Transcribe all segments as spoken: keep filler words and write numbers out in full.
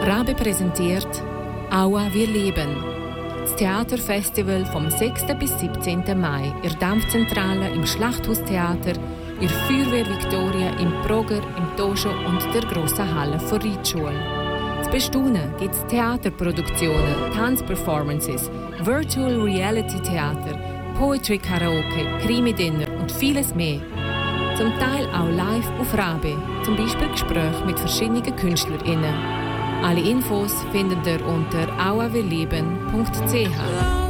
Rabe präsentiert Aua, wir leben. Das Theaterfestival vom sechsten bis siebzehnten Mai in der Dampfzentrale, im Schlachthaustheater, in der Feuerwehr Victoria, im Proger, im Dojo und der grossen Halle der Reitschule. Zu bestaunen gibt es Theaterproduktionen, Tanzperformances, Virtual Reality Theater, Poetry Karaoke, Krimi-Dinner und vieles mehr. Zum Teil auch live auf Rabe, zum Beispiel Gespräche mit verschiedenen KünstlerInnen. Alle Infos findet ihr unter aua wir leben punkt c h.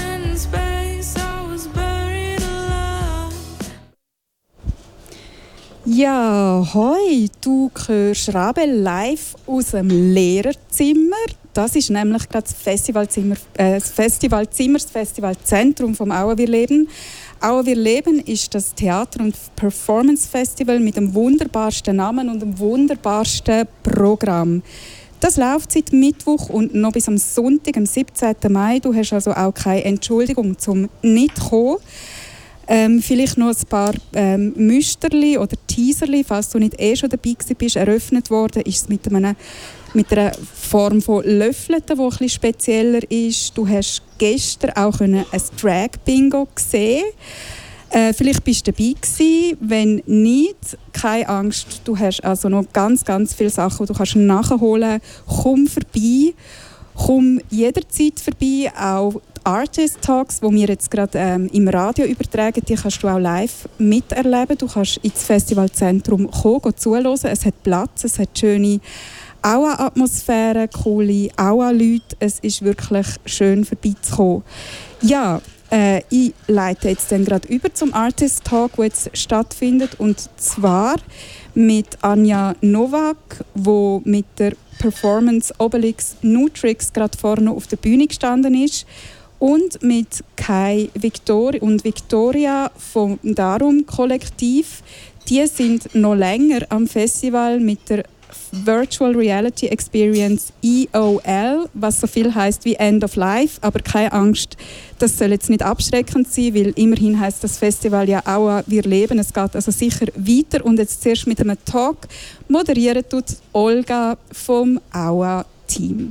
Ja, hoi, du hörst Rabe live aus dem Lehrerzimmer. Das ist nämlich gerade das Festivalzimmer, äh, das Festivalzimmer, das Festivalzentrum vom Aua wir leben. Aua wir leben ist das Theater- und Performance-Festival mit dem wunderbarsten Namen und dem wunderbarsten Programm. Das läuft seit Mittwoch und noch bis am Sonntag, am siebzehnten Mai. Du hast also auch keine Entschuldigung zum nicht kommen. Ähm, vielleicht noch ein paar ähm, Müsterli oder Teaserli, falls du nicht eh schon dabei bist. Eröffnet worden ist es mit, einem, mit einer Form von Löffelten, die ein bisschen spezieller ist. Du hast gestern auch ein Drag-Bingo gesehen. Äh, vielleicht bist du dabei gewesen. Wenn nicht, keine Angst. Du hast also noch ganz, ganz viele Sachen, die du kannst nachholen kannst. Komm vorbei. Komm jederzeit vorbei. Auch Artist Talks, die wir jetzt gerade ähm, im Radio übertragen, die kannst du auch live miterleben. Du kannst ins Festivalzentrum kommen, zuhören. Es hat Platz, es hat schöne Aua-Atmosphäre, coole Aua-Leute. Es ist wirklich schön vorbeizukommen. Ja, äh, ich leite jetzt dann gerade über zum Artist Talk, der jetzt stattfindet. Und zwar mit Anja Novak, die mit der Performance Obelix Nutrix gerade vorne auf der Bühne gestanden ist. Und mit Kai Victor und Victoria vom Darum-Kollektiv. Die sind noch länger am Festival mit der Virtual Reality Experience E O L, was so viel heisst wie End of Life. Aber keine Angst, das soll jetzt nicht abschreckend sein, weil immerhin heisst das Festival ja Aua, wir leben. Es geht also sicher weiter. Und jetzt zuerst mit einem Talk moderieren tut Olga vom Aua-Team.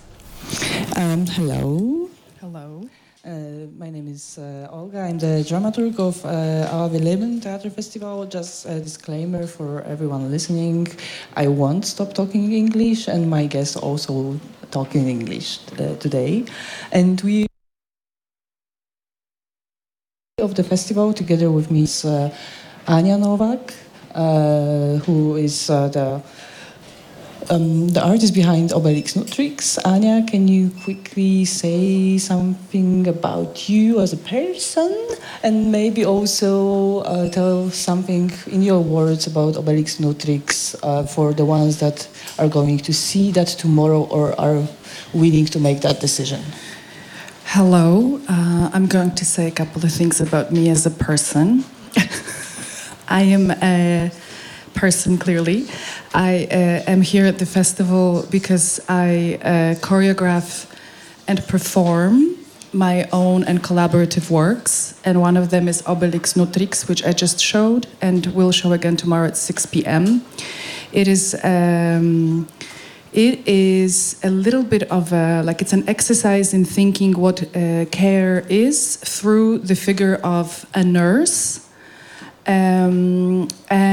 Um, hello. Hello. Uh, my name is uh, Olga. I'm the dramaturg of uh, Aua wir leben Theater Festival. Just a disclaimer for everyone listening. I won't stop talking English, and my guests also talking English uh, today. And we of the festival together with me is uh, Anja Novak, uh, who is uh, the Um, the artist behind Obelix Nutrix. Anja, can you quickly say something about you as a person, and maybe also uh, tell something in your words about Obelix Nutrix uh, for the ones that are going to see that tomorrow or are willing to make that decision? Hello. Uh, I'm going to say a couple of things about me as a person. I am a person, clearly. I uh, am here at the festival because I uh, choreograph and perform my own and collaborative works, and one of them is Obelix Nutrix, which I just showed and will show again tomorrow at six p.m. It is um, it is a little bit of a, like it's an exercise in thinking what uh, care is through the figure of a nurse. Um,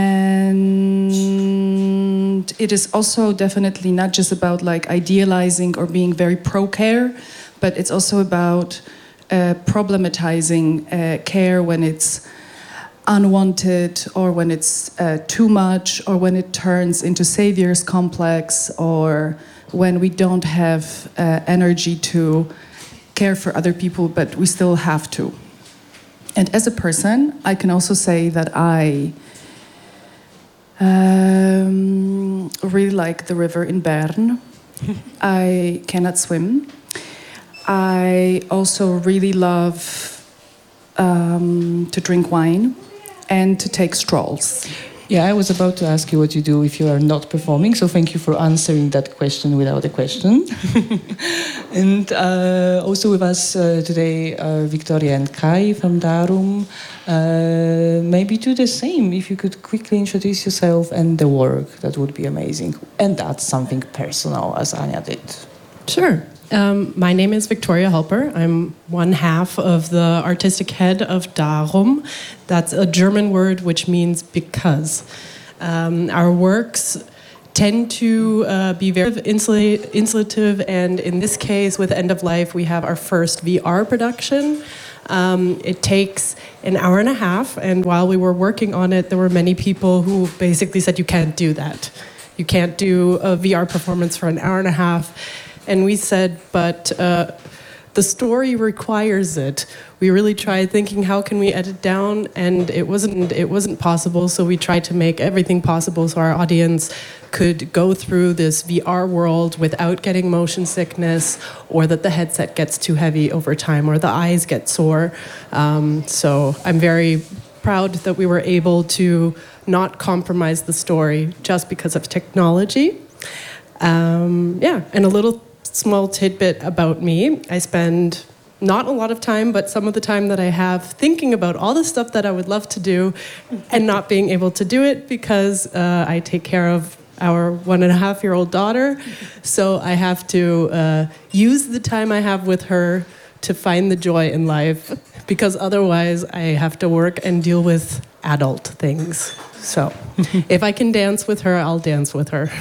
and it is also definitely not just about like idealizing or being very pro-care, but it's also about uh, problematizing uh, care when it's unwanted or when it's uh, too much or when it turns into savior's complex or when we don't have uh, energy to care for other people, but we still have to. And as a person, I can also say that I um, really like the river in Bern. I cannot swim. I also really love um, to drink wine and to take strolls. Yeah, I was about to ask you what you do if you are not performing, so thank you for answering that question without a question. And uh, also with us uh, today are Victoria and Kai from Darum. Uh, maybe do the same, if you could quickly introduce yourself and the work, that would be amazing. And add something personal, as Anya did. Sure. Um, my name is Victoria Helper. I'm one half of the artistic head of Darum. That's a German word which means because. Um, our works tend to uh, be very insula- insulative, and in this case, with End of Life, we have our first V R production. Um, it takes an hour and a half, and while we were working on it, there were many people who basically said, you can't do that. You can't do a V R performance for an hour and a half. And we said, but uh, the story requires it. We really tried thinking, how can we edit down? And it wasn't, it wasn't possible, so we tried to make everything possible so our audience could go through this V R world without getting motion sickness, or that the headset gets too heavy over time, or the eyes get sore. Um, so I'm very proud that we were able to not compromise the story just because of technology. Um, yeah, and a little small tidbit about me. I spend not a lot of time, but some of the time that I have thinking about all the stuff that I would love to do and not being able to do it because uh, I take care of our one and a half year old daughter. So I have to uh, use the time I have with her to find the joy in life, because otherwise I have to work and deal with adult things. So if I can dance with her, I'll dance with her.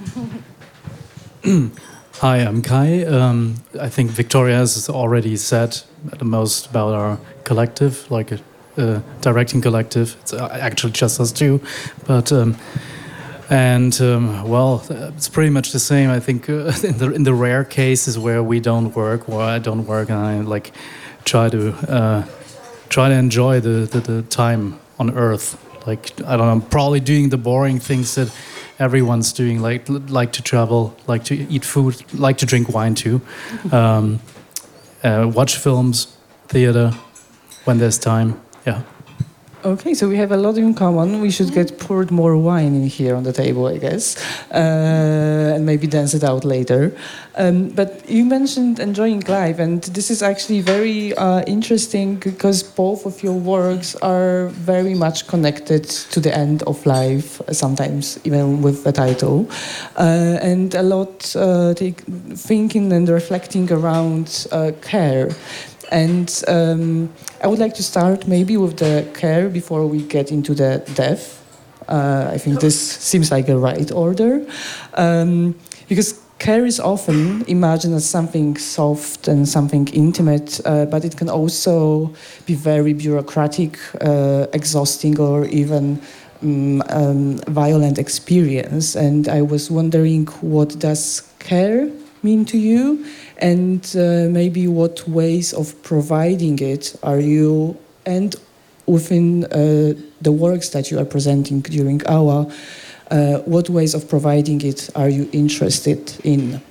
Hi, I'm Kai. Um, I think Victoria has already said the most about our collective, like a uh, directing collective. It's actually just us two, but um, and um, well, it's pretty much the same. I think uh, in the in the rare cases where we don't work, or I don't work, and I like try to uh, try to enjoy the, the the time on Earth. Like I don't know, I'm probably doing the boring things that everyone's doing, like like to travel, like to eat food, like to drink wine too, um, uh, watch films, theater, when there's time. Yeah. Okay, so we have a lot in common. We should get poured more wine in here on the table, I guess, uh, and maybe dance it out later. Um, but you mentioned enjoying life, and this is actually very uh, interesting because both of your works are very much connected to the end of life, sometimes even with the title, uh, and a lot uh, take, thinking and reflecting around uh, care. And um, I would like to start maybe with the care before we get into the death. Uh, I think this seems like a right order. Um, because care is often imagined as something soft and something intimate, uh, but it can also be very bureaucratic, uh, exhausting, or even um, um, violent experience. And I was wondering, what does care mean to you? And uh, maybe what ways of providing it are you, and within uh, the works that you are presenting during Aua, uh, what ways of providing it are you interested in?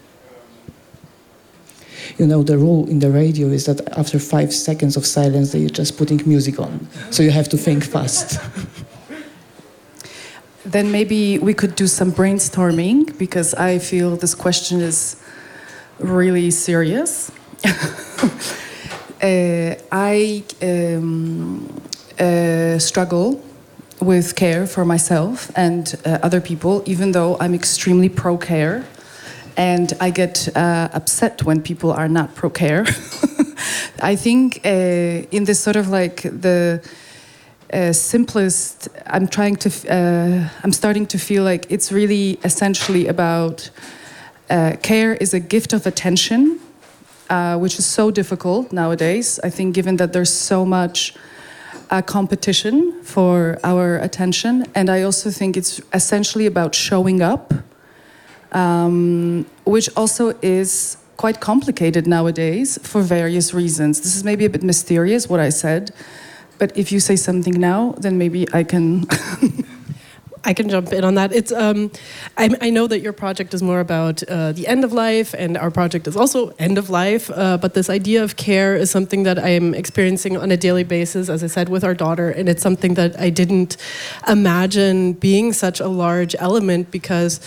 You know, the rule in the radio is that after five seconds of silence, they're just putting music on. So you have to think fast. Then maybe we could do some brainstorming, because I feel this question is really serious. uh, I um, uh, struggle with care for myself and uh, other people, even though I'm extremely pro-care, and I get uh, upset when people are not pro-care. I think uh, in this sort of like the uh, simplest, I'm trying to, uh, I'm starting to feel like it's really essentially about Uh, care is a gift of attention, uh, which is so difficult nowadays. I think given that there's so much uh, competition for our attention. And I also think it's essentially about showing up, um, which also is quite complicated nowadays for various reasons. This is maybe a bit mysterious, what I said, but if you say something now, then maybe I can... I can jump in on that. It's um, I, I know that your project is more about uh, the end of life, and our project is also end of life. Uh, but this idea of care is something that I'm experiencing on a daily basis, as I said, with our daughter, and it's something that I didn't imagine being such a large element, because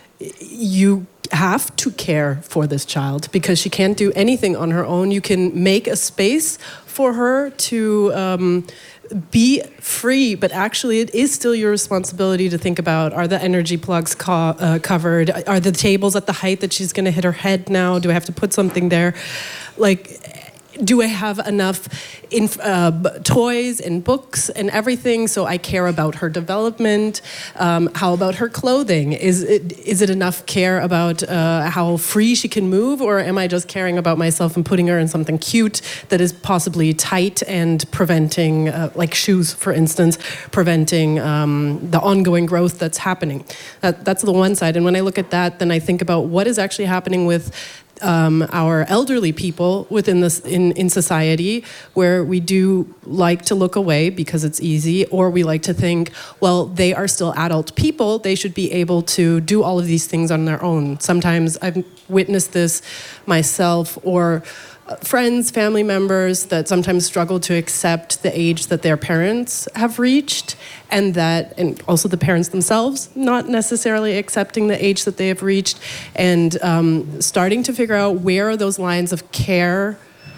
you have to care for this child because she can't do anything on her own. You can make a space for her to um, be free, but actually it is still your responsibility to think about, are the energy plugs co- uh, covered? Are the tables at the height that she's going to hit her head now? Do I have to put something there? Like, do I have enough inf- uh, b- toys and books and everything so I care about her development? Um, how about her clothing? Is it, is it enough care about uh, how free she can move, or am I just caring about myself and putting her in something cute that is possibly tight and preventing, uh, like shoes, for instance, preventing um, the ongoing growth that's happening? That, that's the one side. And when I look at that, then I think about what is actually happening with Um, our elderly people within this in, in society, where we do like to look away because it's easy, or we like to think, well, they are still adult people, they should be able to do all of these things on their own. Sometimes I've witnessed this myself, or friends, family members that sometimes struggle to accept the age that their parents have reached, and that, and also the parents themselves not necessarily accepting the age that they have reached, and um, starting to figure out where are those lines of care,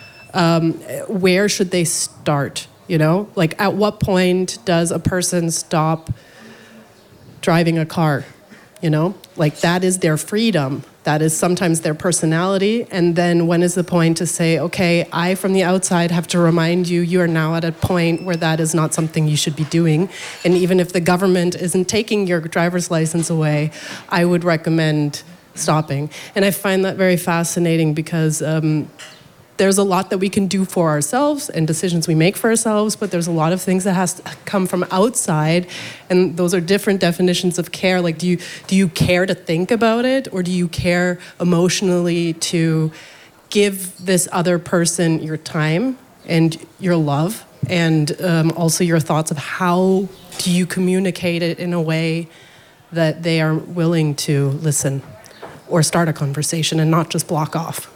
um, where should they start, you know? Like, at what point does a person stop driving a car, you know? Like, that is their freedom. That is sometimes their personality. And then when is the point to say, okay, I from the outside have to remind you, you are now at a point where that is not something you should be doing. And even if the government isn't taking your driver's license away, I would recommend stopping. And I find that very fascinating, because um, there's a lot that we can do for ourselves and decisions we make for ourselves, but there's a lot of things that has to come from outside, and those are different definitions of care. Like, do you do you care to think about it, or do you care emotionally to give this other person your time and your love, and um, also your thoughts of how do you communicate it in a way that they are willing to listen or start a conversation and not just block off?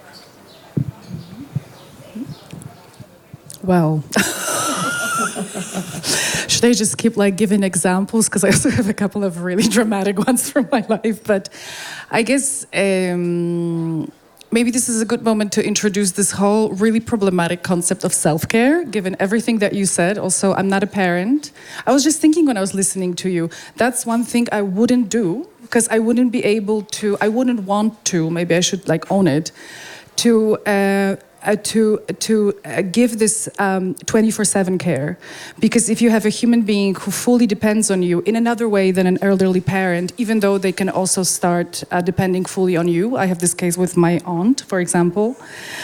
Well, should I just keep like giving examples? Because I also have a couple of really dramatic ones from my life. But I guess um, maybe this is a good moment to introduce this whole really problematic concept of self-care, given everything that you said. Also, I'm not a parent. I was just thinking when I was listening to you, that's one thing I wouldn't do, because I wouldn't be able to, I wouldn't want to, maybe I should like own it, to... Uh, Uh, to to uh, give this um, twenty-four seven care, because if you have a human being who fully depends on you in another way than an elderly parent, even though they can also start uh, depending fully on you. I have this case with my aunt, for example.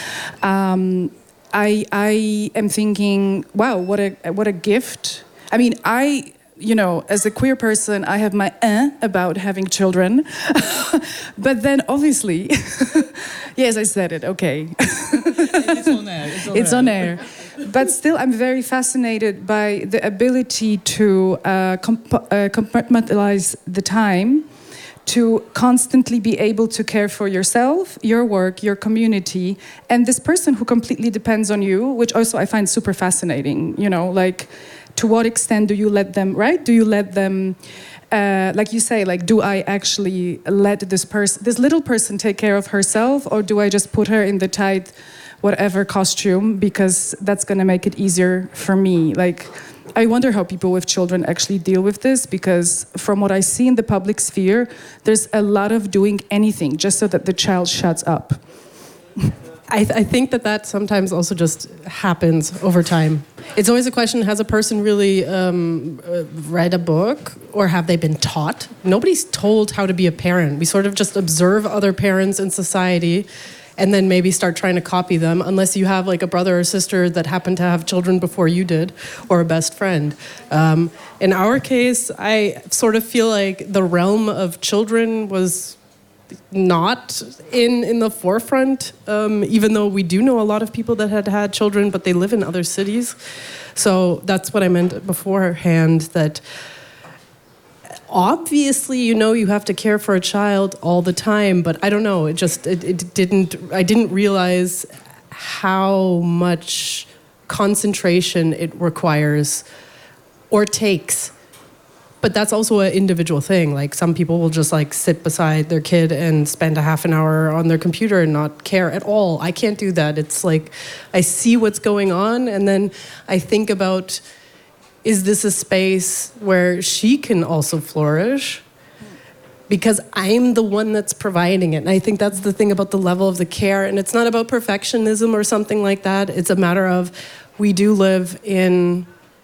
Um, I I am thinking, wow, what a what a gift. I mean, I. You know, as a queer person, I have my eh about having children. But then obviously, yes, I said it, okay. It's on air. It's on it's air. on air. But still, I'm very fascinated by the ability to uh, comp- uh, compartmentalize the time, to constantly be able to care for yourself, your work, your community, and this person who completely depends on you, which also I find super fascinating, you know, like, to what extent do you let them, right? Do you let them, uh, like you say, like, do I actually let this person, this little person take care of herself, or do I just put her in the tight whatever costume because that's going to make it easier for me? Like, I wonder how people with children actually deal with this, because from what I see in the public sphere, there's a lot of doing anything just so that the child shuts up. I, th- I think that that sometimes also just happens over time. It's always a question, has a person really um, uh, read a book, or have they been taught? Nobody's told how to be a parent. We sort of just observe other parents in society and then maybe start trying to copy them, unless you have like a brother or sister that happened to have children before you did, or a best friend. Um, in our case, I sort of feel like the realm of children was not in in the forefront, um, even though we do know a lot of people that had had children, but they live in other cities. So that's what I meant beforehand, that obviously, you know, you have to care for a child all the time, but I don't know. It just it, it didn't. I didn't realize how much concentration it requires or takes. But that's also an individual thing. Like some people will just like sit beside their kid and spend a half an hour on their computer and not care at all. I can't do that. It's like I see what's going on and then I think about, is this a space where she can also flourish? Because I'm the one that's providing it. And I think that's the thing about the level of the care. And it's not about perfectionism or something like that. It's a matter of we do live in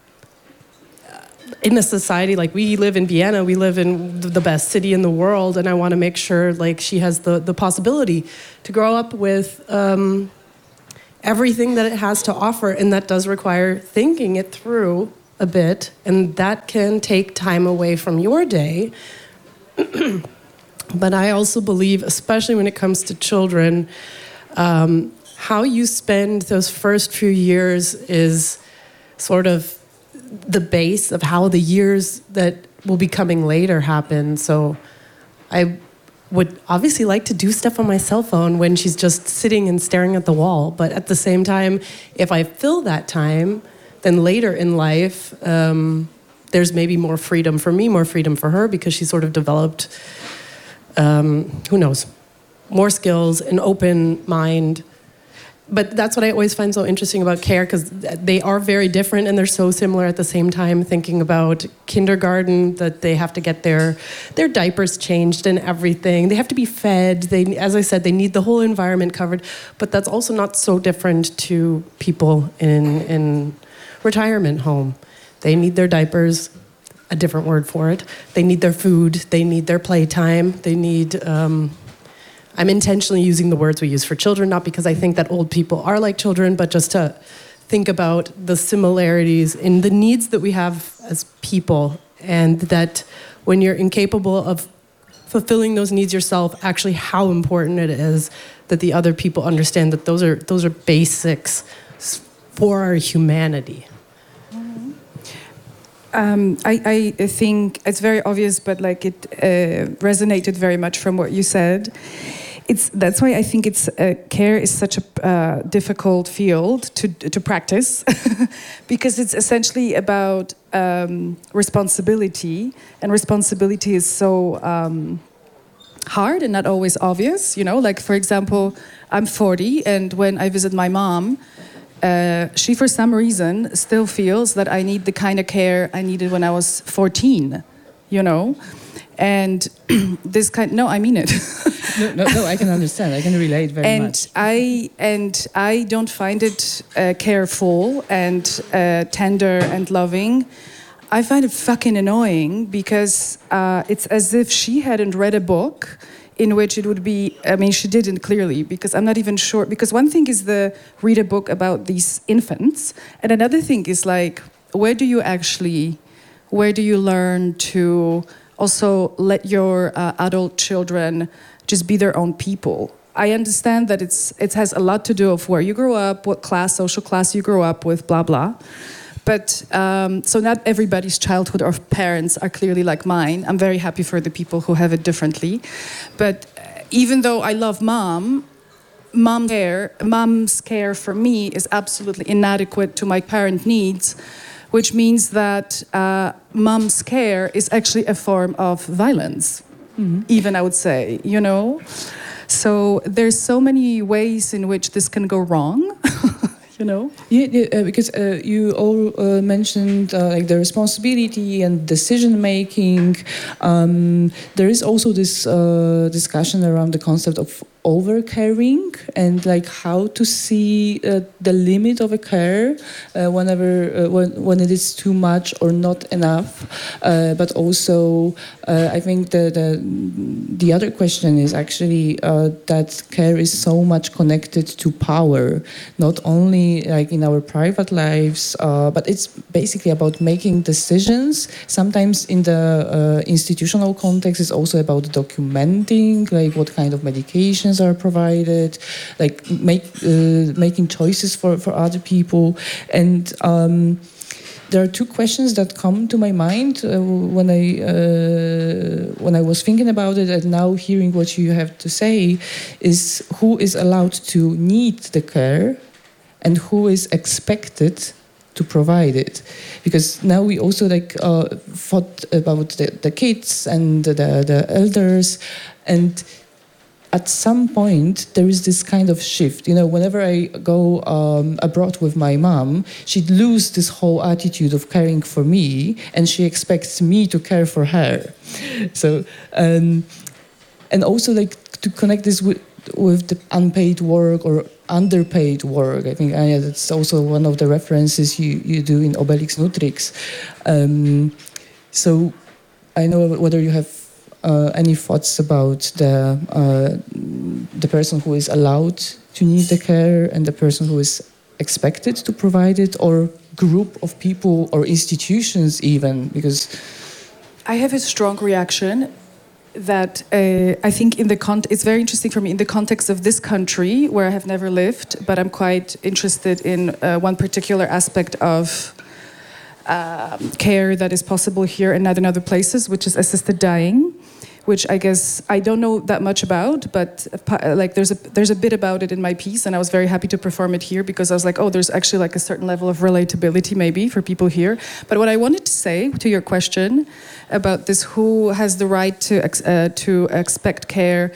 in a society, like we live in Vienna, we live in the best city in the world, and I want to make sure like she has the, the possibility to grow up with um, everything that it has to offer, and that does require thinking it through a bit, and that can take time away from your day. But I also believe, especially when it comes to children, um, how you spend those first few years is sort of the base of how the years that will be coming later happen. So I would obviously like to do stuff on my cell phone when she's just sitting and staring at the wall. But at the same time, if I fill that time, then later in life, um, there's maybe more freedom for me, more freedom for her, because she sort of developed, um, who knows, more skills, an open mind. But that's what I always find so interesting about care, because they are very different and they're so similar at the same time. Thinking about kindergarten, that they have to get their their diapers changed and everything. They have to be fed. They, as I said, they need the whole environment covered. But that's also not so different to people in in retirement home. They need their diapers, a different word for it. They need their food. They need their playtime. They need. Um, I'm intentionally using the words we use for children, not because I think that old people are like children, but just to think about the similarities in the needs that we have as people, and that when you're incapable of fulfilling those needs yourself, actually how important it is that the other people understand that those are those are basics for our humanity. Um, I, I think it's very obvious, but like it uh, resonated very much from what you said. It's that's why I think it's uh, care is such a uh, difficult field to to practice, because it's essentially about um, responsibility, and responsibility is so um, hard and not always obvious. You know, like for example, I'm forty, and when I visit my mom, Uh, she, for some reason, still feels that I need the kind of care I needed when I was fourteen, you know? And this kind, no, I mean it. no, no, no, I can understand. I can relate very and much. I, and I don't find it uh, careful and uh, tender and loving. I find it fucking annoying, because uh, it's as if she hadn't read a book in which it would be, I mean, she didn't clearly, because I'm not even sure, because one thing is the read a book about these infants, and another thing is like, where do you actually, where do you learn to also let your uh, adult children just be their own people? I understand that it's it has a lot to do of where you grow up, what class, social class you grow up with, blah, blah. But, um, so not everybody's childhood or parents are clearly like mine. I'm very happy for the people who have it differently. But even though I love mom, mom care, mom's care for me is absolutely inadequate to my parent needs, which means that uh, mom's care is actually a form of violence, mm-hmm. even I would say, you know? So there's so many ways in which this can go wrong. You know? Yeah, yeah uh, because uh, you all uh, mentioned uh, like the responsibility and decision making. Um, there is also this uh, discussion around the concept of overcaring, and like how to see uh, the limit of a care uh, whenever uh, when when it is too much or not enough. Uh, but also, uh, I think the, the the other question is actually uh, that care is so much connected to power, not only like in our private lives, uh, but it's basically about making decisions. Sometimes in the uh, institutional context, it's also about documenting, like what kind of medications are provided, like make uh, making choices for, for other people. And um, there are two questions that come to my mind uh, when I uh, when I was thinking about it, and now hearing what you have to say is who is allowed to need the care and who is expected to provide it, because now we also like uh, thought about the, the kids and the, the elders, and at some point there is this kind of shift. You know, whenever I go um, abroad with my mom, she'd lose this whole attitude of caring for me, and she expects me to care for her. So, um, and also like to connect this with with the unpaid work or underpaid work. I think Anya, that's also one of the references you, you do in Obelix Nutrix. Um, so I know whether you have uh, any thoughts about the uh, the person who is allowed to need the care and the person who is expected to provide it, or group of people or institutions even, because I have a strong reaction that uh, I think in the con- it's very interesting for me in the context of this country where I have never lived, but I'm quite interested in uh, one particular aspect of um, care that is possible here and not in other places, which is assisted dying, which I guess I don't know that much about, but uh, like there's a there's a bit about it in my piece, and I was very happy to perform it here because I was like, oh, there's actually like a certain level of relatability maybe for people here. But what I wanted to say to your question about this, who has the right to ex- uh, to expect care,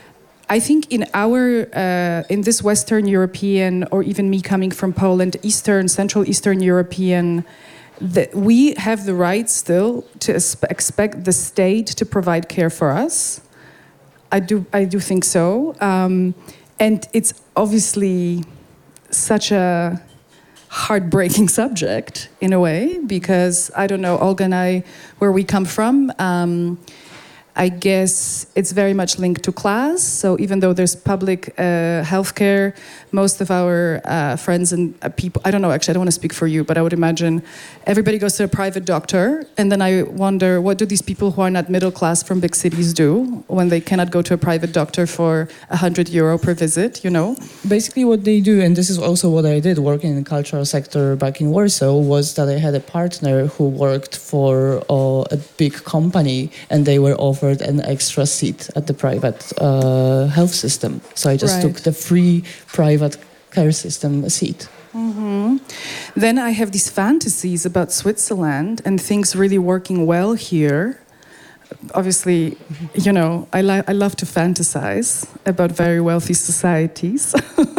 I think in our uh, in this Western European, or even me coming from Poland, Eastern, Central Eastern European, that we have the right still to expect the state to provide care for us. I do, I do think so, um, and it's obviously such a heartbreaking subject in a way, because I don't know, Olga and I, where we come from, um, I guess it's very much linked to class. So even though there's public uh, healthcare, most of our uh, friends and uh, people, I don't know, actually, I don't want to speak for you, but I would imagine everybody goes to a private doctor. And then I wonder, what do these people who are not middle class from big cities do when they cannot go to a private doctor for one hundred euro per visit, you know? Basically what they do, and this is also what I did working in the cultural sector back in Warsaw, was that I had a partner who worked for uh, a big company, and they were offered an extra seat at the private uh, health system. So I just Right. took the free private care system seat. Mm-hmm. Then I have these fantasies about Switzerland and things really working well here. Obviously, you know, I, li- I love to fantasize about very wealthy societies.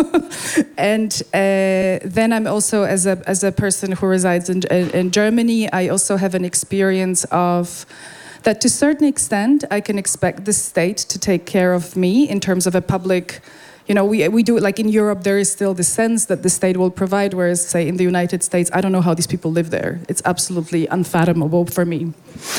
And uh, then I'm also, as a as a person who resides in, in Germany, I also have an experience of that to a certain extent, I can expect the state to take care of me in terms of a public, you know, we we do it like in Europe, there is still the sense that the state will provide, whereas, say, in the United States, I don't know how these people live there. It's absolutely unfathomable for me.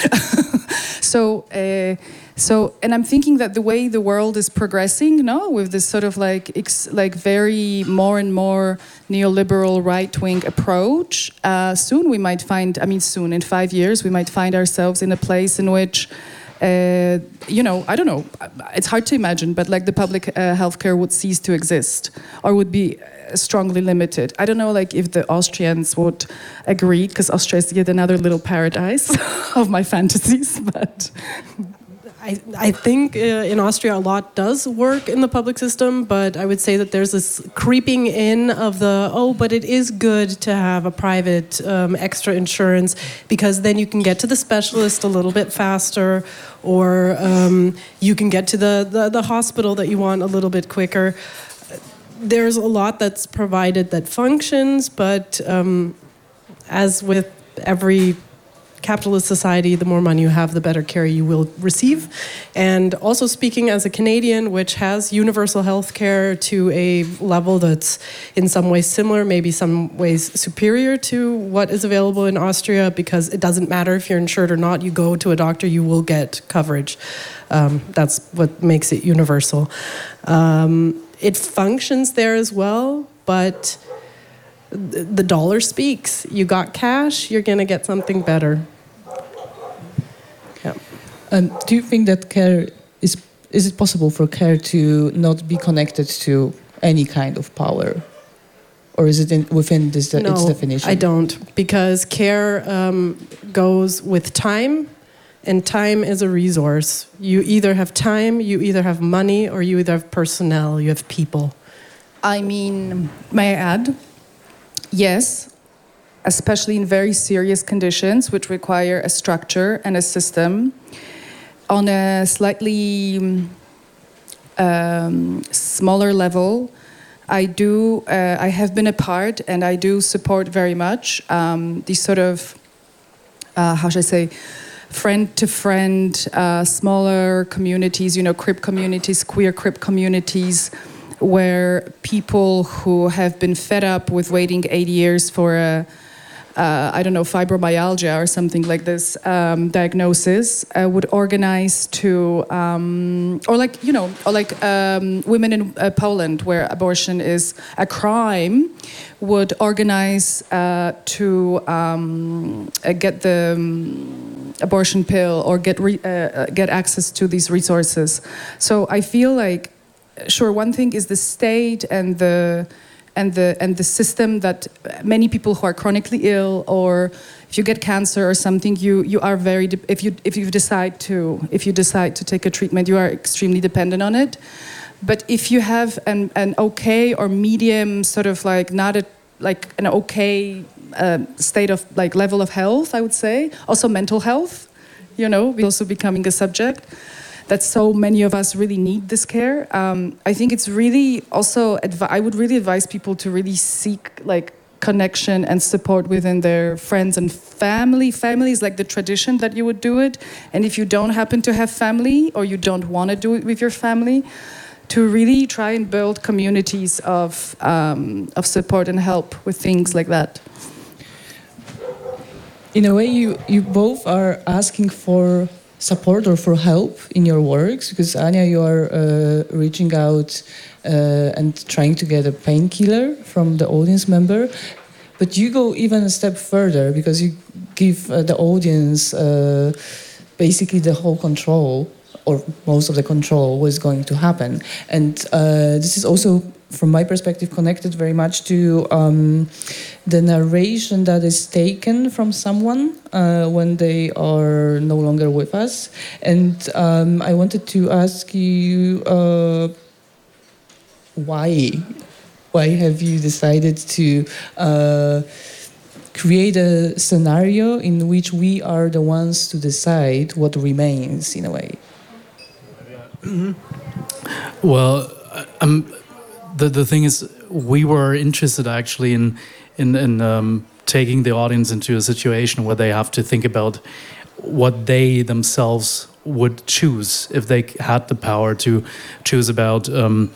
so, uh, so, and I'm thinking that the way the world is progressing, no, with this sort of like, ex, like very more and more neoliberal right-wing approach, uh, soon we might find, I mean, soon, in five years, we might find ourselves in a place in which, uh, you know, I don't know, it's hard to imagine, but like the public uh, healthcare would cease to exist or would be uh, strongly limited. I don't know, like if the Austrians would agree, because Austria is yet another little paradise of my fantasies, but... I, I think uh, in Austria a lot does work in the public system, but I would say that there's this creeping in of the, oh, but it is good to have a private um, extra insurance because then you can get to the specialist a little bit faster, or um, you can get to the, the, the hospital that you want a little bit quicker. There's a lot that's provided that functions, but um, as with every capitalist society, the more money you have, the better care you will receive. And also speaking as a Canadian, which has universal health care to a level that's in some ways similar, maybe some ways superior to what is available in Austria, because it doesn't matter if you're insured or not, you go to a doctor, you will get coverage. Um, that's what makes it universal. Um, it functions there as well, but the dollar speaks. You got cash, you're going to get something better. Yeah. Um, do you think that care is is it possible for care to not be connected to any kind of power, or is it in, within this de- no, its definition? I don't, because care um, goes with time, and time is a resource. You either have time, you either have money, or you either have personnel, you have people. I mean, may I add? Yes, especially in very serious conditions which require a structure and a system. On a slightly um, smaller level, I do, uh, I have been a part and I do support very much um, these sort of, uh, how should I say, friend-to-friend, uh, smaller communities, you know, crip communities, queer crip communities, where people who have been fed up with waiting eight years for a, uh, I don't know, fibromyalgia or something like this um, diagnosis uh, would organize to, um, or like, you know, or like um, women in uh, Poland where abortion is a crime, would organize uh, to um, uh, get the um, abortion pill or get re- uh, get access to these resources. So I feel like, sure, one thing is the state and the and the and the system that many people who are chronically ill, or if you get cancer or something, you you are very de- if you if you decide to if you decide to take a treatment, you are extremely dependent on it. But if you have an an okay or medium sort of like not a like an okay uh, state of like level of health, I would say, also mental health, you know, also becoming a subject. That so many of us really need this care. Um, I think it's really also, advi- I would really advise people to really seek like connection and support within their friends and family. Family is like the tradition that you would do it. And if you don't happen to have family or you don't want to do it with your family, to really try and build communities of, um, of support and help with things like that. In a way, you, you both are asking for support or for help in your works, because Anya, you are uh, reaching out uh, and trying to get a painkiller from the audience member, but you go even a step further because you give uh, the audience uh, basically the whole control, or most of the control, what's going to happen. And uh, this is also, from my perspective, connected very much to um, the narration that is taken from someone uh, when they are no longer with us. And um, I wanted to ask you uh, why? Why have you decided to uh, create a scenario in which we are the ones to decide what remains, in a way? Well, um, the the thing is, we were interested actually in in, in um, taking the audience into a situation where they have to think about what they themselves would choose if they had the power to choose about um,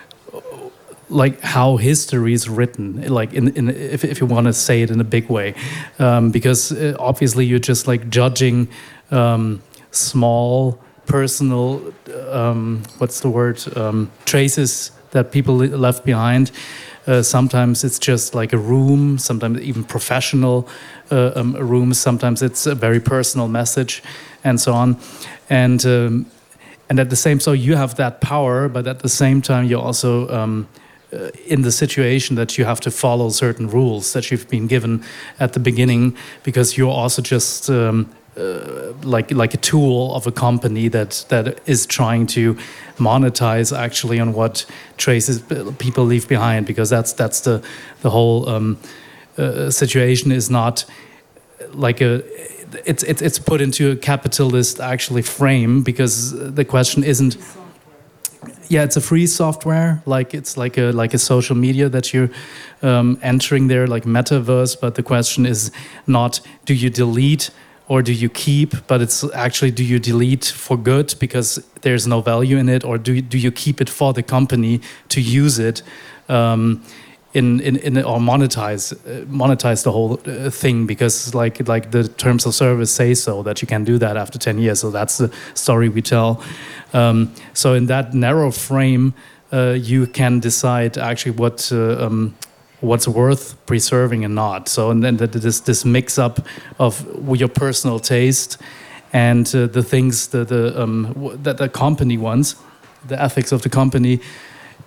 like how history is written, like in, in if if you want to say it in a big way, um, because uh, obviously you're just like judging um, small personal um, what's the word um, traces that people left behind. Uh, sometimes it's just like a room, sometimes even professional uh, um, rooms, sometimes it's a very personal message, and so on. And um, and at the same, so you have that power, but at the same time you're also um, uh, in the situation that you have to follow certain rules that you've been given at the beginning, because you're also just um, Uh, like like a tool of a company that that is trying to monetize actually on what traces people leave behind, because that's that's the the whole um, uh, situation is not like a it's it's it's put into a capitalist actually frame, because the question isn't yeah it's a free software, like it's like a like a social media that you're um, entering there, like metaverse, but the question is not do you delete or do you keep, but it's actually do you delete for good because there's no value in it, or do you, do you keep it for the company to use it um, in, in in or monetize uh, monetize the whole uh, thing, because like like the terms of service say so that you can do that after ten years. So that's the story we tell. Um, so in that narrow frame, uh, you can decide actually what. Uh, um, what's worth preserving and not. So and then this this mix up of your personal taste and uh, the things that the um, that the company wants, the ethics of the company,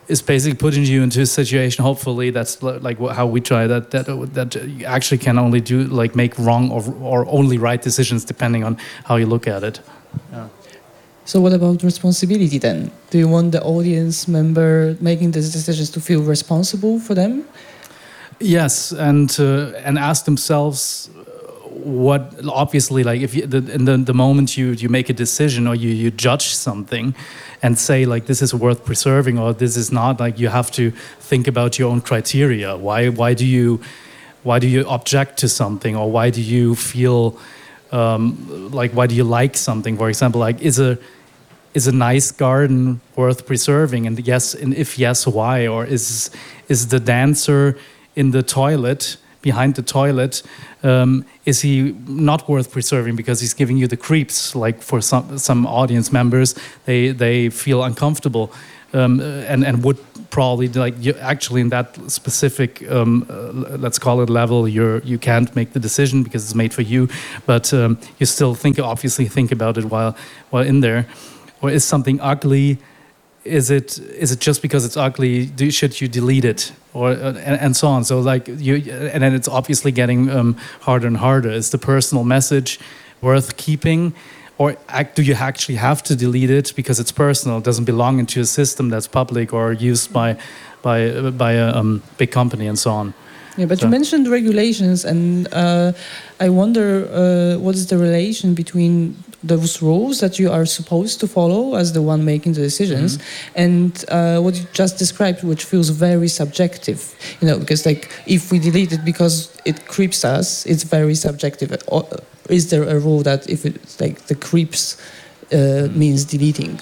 is basically putting you into a situation. Hopefully, that's like how we try that. That that you actually can only do like make wrong or or only right decisions depending on how you look at it. Yeah. So what about responsibility then? Do you want the audience member making these decisions to feel responsible for them? Yes, and uh, and ask themselves what obviously like if you, the, in the, the moment you you make a decision or you you judge something and say like this is worth preserving or this is not, like you have to think about your own criteria. Why why do you why do you object to something, or why do you feel um, like why do you like something? For example, like is a is a nice garden worth preserving, and yes, and if yes, why? Or is is the dancer in the toilet, behind the toilet, um, is he not worth preserving because he's giving you the creeps? Like for some some audience members, they they feel uncomfortable, um, and and would probably like you actually in that specific um, uh, let's call it level, you're you can't make the decision because it's made for you, but um, you still think obviously think about it while while in there. Or is something ugly? Is it is it just because it's ugly? Do, should you delete it, or uh, and, and so on? So like you, and then it's obviously getting um, harder and harder. Is the personal message worth keeping, or act, do you actually have to delete it because it's personal? It doesn't belong into a system that's public or used by by uh, by a um, big company and so on. Yeah, but so. You mentioned regulations, and uh, I wonder uh, what is the relation between those rules that you are supposed to follow as the one making the decisions, mm-hmm. and uh, what you just described, which feels very subjective. You know, because like if we delete it because it creeps us, it's very subjective. Or is there a rule that if it's like the creeps uh, means deleting?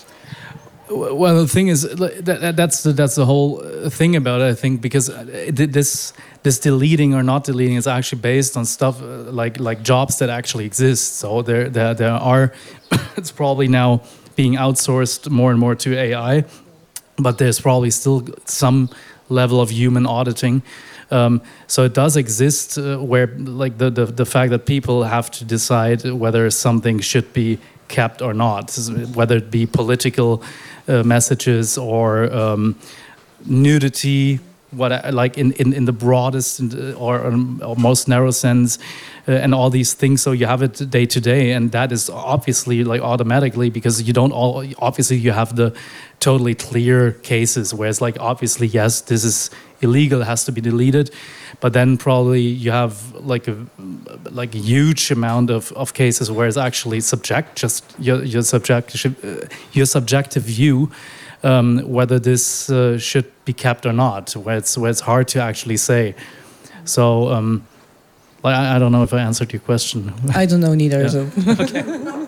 Well, the thing is, that, that's the, that's the whole thing about it, I think, because this this deleting or not deleting is actually based on stuff like like jobs that actually exist. So there there there are, it's probably now being outsourced more and more to A I, but there's probably still some level of human auditing. Um, so it does exist uh, where like the, the the fact that people have to decide whether something should be kept or not, whether it be political uh, messages or um, nudity, what like in, in, in the broadest or, or most narrow sense, uh, and all these things. So you have it day to day, and that is obviously like automatically, because you don't all obviously you have the totally clear cases where it's like obviously yes, this is illegal, it has to be deleted. But then probably you have like a like a huge amount of, of cases where it's actually subject, just your your subjective uh, your subjective view, um, whether this uh, should be kept or not, where it's where it's hard to actually say. So um, like I, I don't know if I answered your question. I don't know neither. Yeah. So. Okay.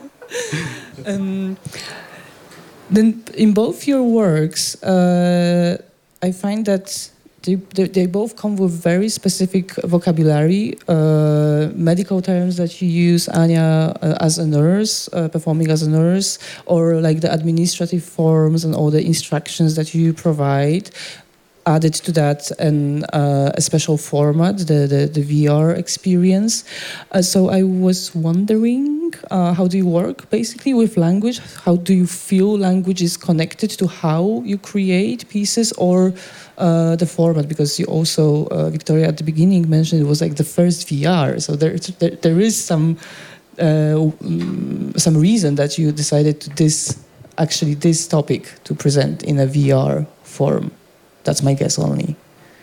um, then in both your works, uh, I find that. They, they, they both come with very specific vocabulary, uh, medical terms that you use, Anya, uh, as a nurse, uh, performing as a nurse, or like the administrative forms and all the instructions that you provide. Added to that and uh, a special format, the, the, the V R experience. Uh, so I was wondering, uh, how do you work basically with language? How do you feel language is connected to how you create pieces or uh, the format? Because you also, uh, Victoria, at the beginning mentioned it was like the first V R. So there, there, there is some uh, some reason that you decided to this actually this topic to present in a V R form. That's my guess only.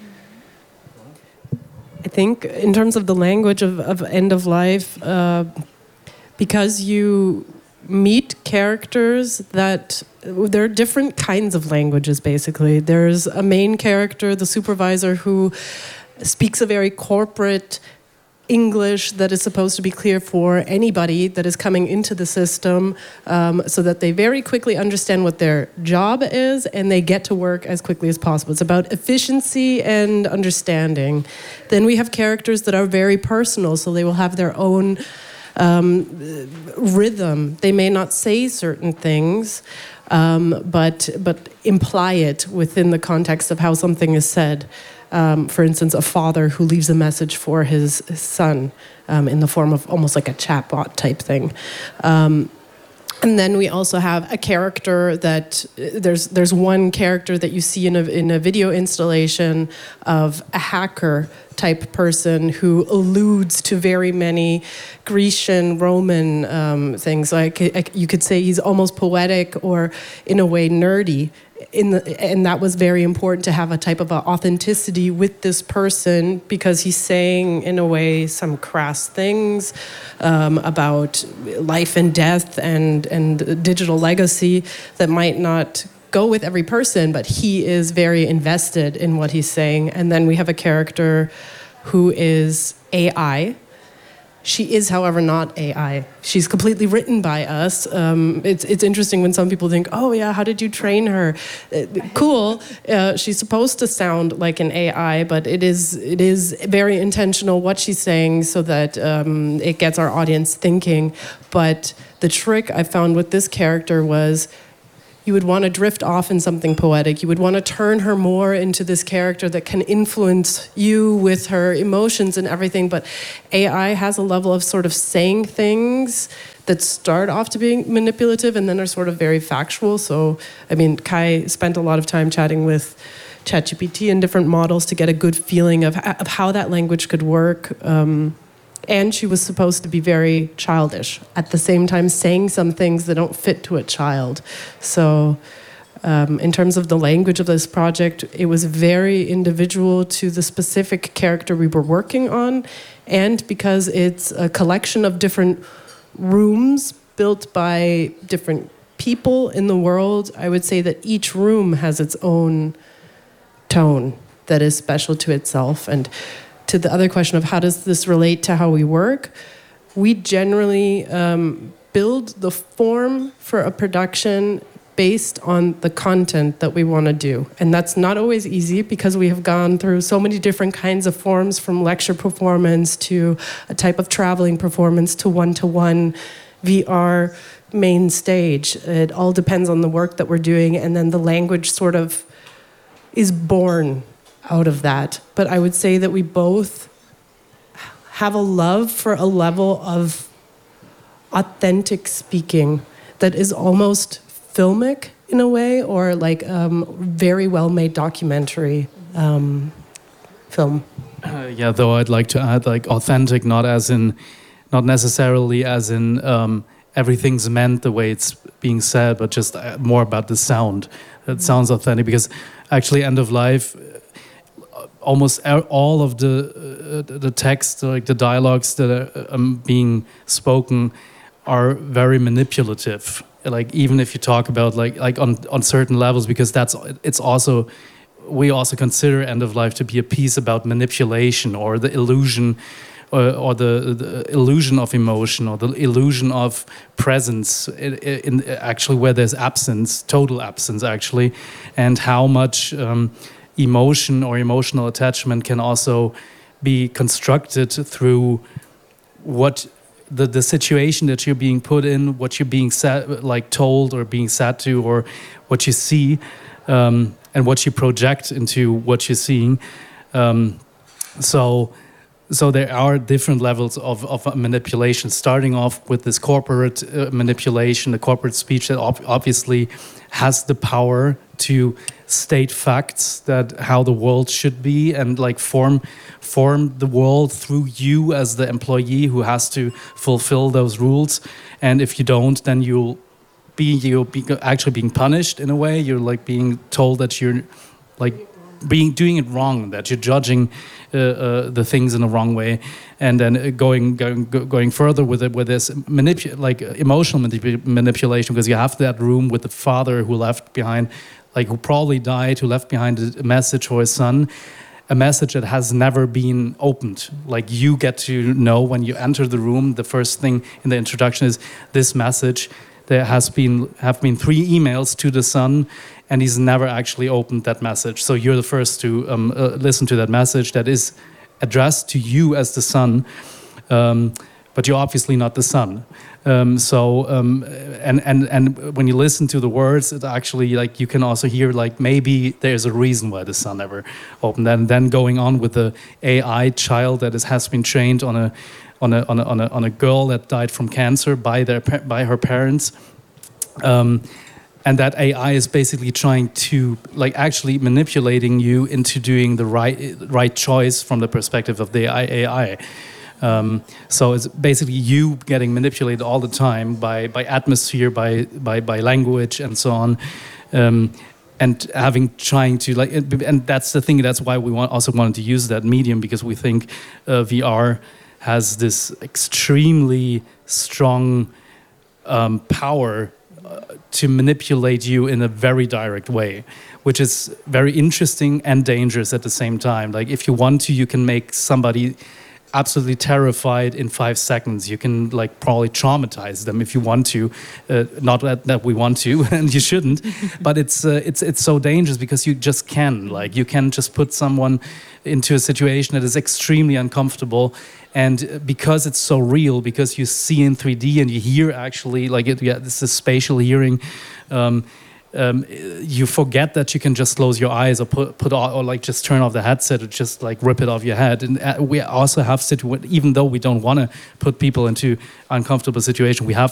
I think in terms of the language of, of end of life, uh, because you meet characters that, there are different kinds of languages basically. There's a main character, the supervisor, who speaks a very corporate English that is supposed to be clear for anybody that is coming into the system, um, so that they very quickly understand what their job is and they get to work as quickly as possible. It's about efficiency and understanding. Then we have characters that are very personal, so they will have their own um, rhythm. They may not say certain things, um, but, but imply it within the context of how something is said. Um, for instance, a father who leaves a message for his, his son um, in the form of almost like a chatbot type thing. Um, And then we also have a character that there's there's one character that you see in a in a video installation of a hacker type person who alludes to very many Grecian, Roman um, things. Like you could say he's almost poetic or in a way nerdy. In the, and that was very important to have a type of a authenticity with this person because he's saying in a way some crass things um, about life and death and and digital legacy that might not go with every person, but he is very invested in what he's saying. And then we have a character who is A I. She is, however, not A I. She's completely written by us. Um, it's it's interesting when some people think, oh yeah, how did you train her? Uh, cool. Uh, she's supposed to sound like an A I, but it is it is very intentional what she's saying so that um, it gets our audience thinking. But the trick I found with this character was you would want to drift off in something poetic. You would want to turn her more into this character that can influence you with her emotions and everything. But A I has a level of sort of saying things that start off to being manipulative and then are sort of very factual. So, I mean, Kai spent a lot of time chatting with ChatGPT and different models to get a good feeling of, of how that language could work. Um, And she was supposed to be very childish, at the same time saying some things that don't fit to a child. So um, in terms of the language of this project, it was very individual to the specific character we were working on. And because it's a collection of different rooms built by different people in the world, I would say that each room has its own tone that is special to itself. And to the other question of how does this relate to how we work, we generally um, build the form for a production based on the content that we want to do. And that's not always easy because we have gone through so many different kinds of forms, from lecture performance to a type of traveling performance to one-to-one V R main stage. It all depends on the work that we're doing, and then the language sort of is born out of that. But I would say that we both have a love for a level of authentic speaking that is almost filmic in a way, or like um, very well-made documentary um, film. Uh, yeah, though I'd like to add, like, authentic, not as in, not necessarily as in um, everything's meant the way it's being said, but just uh, more about the sound. That mm-hmm. sounds authentic, because actually, End of Life, almost all of the uh, the text, like the dialogues that are um, being spoken, are very manipulative. Like, even if you talk about like like on on certain levels, because that's it's also, we also consider End of Life to be a piece about manipulation, or the illusion, or, or the, the illusion of emotion, or the illusion of presence, in, in actually where there's absence, total absence actually, and how much um, emotion or emotional attachment can also be constructed through what the the situation that you're being put in, what you're being said, like told or being said to, or what you see, um, and what you project into what you're seeing. Um, so. So there are different levels of, of manipulation, starting off with this corporate uh, manipulation, the corporate speech that ob- obviously has the power to state facts, that how the world should be, and like form form the world through you as the employee who has to fulfill those rules. And if you don't, then you'll be you'll be actually being punished in a way. You're like being told that you're like being doing it wrong, that you're judging uh, uh, the things in the wrong way, and then going going going further with it with this manipu- like emotional manip- manipulation, because you have that room with the father who left behind, like who probably died, who left behind a message for his son, a message that has never been opened. Like, you get to know when you enter the room, the first thing in the introduction is this message. There has been have been three emails to the son, and he's never actually opened that message. So you're the first to um, uh, listen to that message that is addressed to you as the son, um, but you're obviously not the son. Um, so um, and and and when you listen to the words, it actually, like, you can also hear like maybe there's a reason why the son never opened. And then going on with the A I child that is, has been trained on a on a on a on a, on a girl that died from cancer by their by her parents. Um, and that A I is basically trying to, like, actually manipulating you into doing the right right choice from the perspective of the A I. Um, so it's basically you getting manipulated all the time by, by atmosphere, by, by by language, and so on, um, and having trying to like, and that's the thing. That's why we want also wanted to use that medium, because we think uh, V R has this extremely strong um, power to manipulate you in a very direct way, which is very interesting and dangerous at the same time. Like, if you want to, you can make somebody absolutely terrified in five seconds. You can, like, probably traumatize them if you want to. Uh, not that, that we want to, and you shouldn't. But it's uh, it's it's so dangerous because you just can. Like, you can just put someone into a situation that is extremely uncomfortable. And because it's so real, because you see in three D and you hear actually, like, it, yeah, this is spatial hearing. Um, um, you forget that you can just close your eyes or put put on, or like just turn off the headset or just like rip it off your head. And uh, we also have situ- even though we don't want to put people into uncomfortable situation, we have